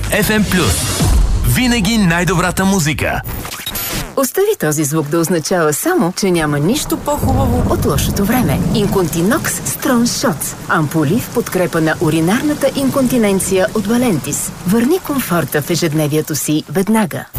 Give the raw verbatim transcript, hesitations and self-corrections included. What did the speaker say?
Еф Ем плюс. Винаги най-добрата музика. Остави този звук да означава само, че няма нищо по-хубаво от лошото време. Инконтинокс Strong Shots. Ампули в подкрепа на уринарната инконтиненция от Валентис. Върни комфорта в ежедневието си веднага.